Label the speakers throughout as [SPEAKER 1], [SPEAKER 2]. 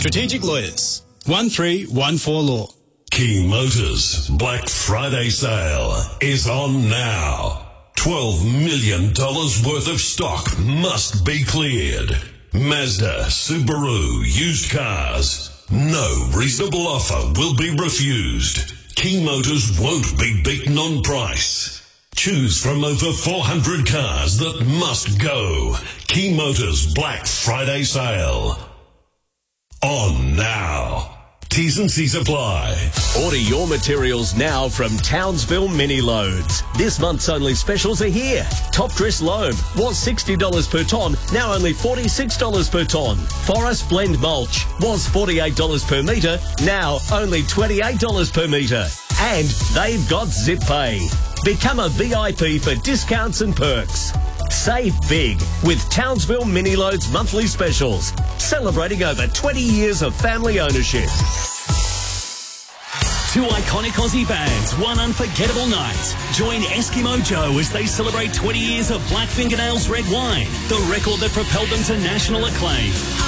[SPEAKER 1] Strategic Lawyers, 1314 Law.
[SPEAKER 2] King Motors Black Friday sale is on now. $12 million worth of stock must be cleared. Mazda, Subaru, used cars. No reasonable offer will be refused. King Motors won't be beaten on price. Choose from over 400 cars that must go. King Motors Black Friday sale. On now. T's and C's apply.
[SPEAKER 3] Order your materials now from Townsville Mini Loads. This month's only specials are here. Top dress loam was $60 per tonne, now only $46 per tonne. Forest blend mulch was $48 per metre, now only $28 per metre. And they've got Zip Pay. Become a VIP for discounts and perks. Save big with Townsville Mini Loads monthly specials, celebrating over 20 years of family ownership.
[SPEAKER 4] Two iconic Aussie bands, one unforgettable night. Join Eskimo Joe as they celebrate 20 years of Black Fingernails Red Wine, the record that propelled them to national acclaim.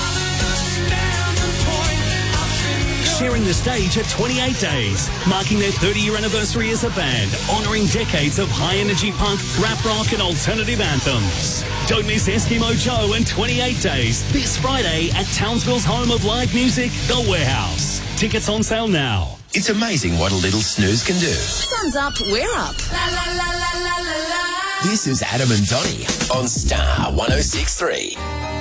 [SPEAKER 4] Sharing the stage at 28 Days, marking their 30-year anniversary as a band, honouring decades of high-energy punk, rap rock and alternative anthems. Don't miss Eskimo Joe and 28 Days this Friday at Townsville's home of live music, The Warehouse. Tickets on sale now.
[SPEAKER 5] It's amazing what a little snooze can do.
[SPEAKER 6] Sun's up, we're up. La la la la la la la.
[SPEAKER 5] This is Adam and Donnie on Star 106.3.